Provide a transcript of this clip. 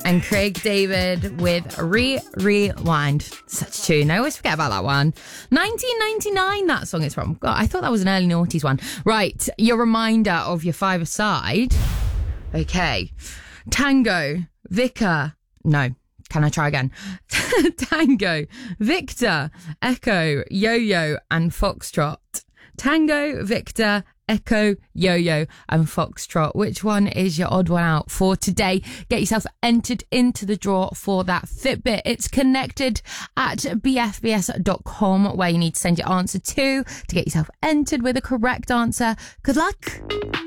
And Craig David with Rewind. Such a tune. I always forget about that one. 1999 that song is from. God, I thought that was an early noughties one. Right, your reminder of your five-a-side. Okay. Tango, Vicar. No. Can I try again? Tango, Victor, Echo, Yo-Yo and Foxtrot. Tango, Victor, Echo, Yo-Yo and Foxtrot. Which one is your odd one out for today? Get yourself entered into the draw for that Fitbit. It's connected at bfbs.com where you need to send your answer to get yourself entered with a correct answer. Good luck.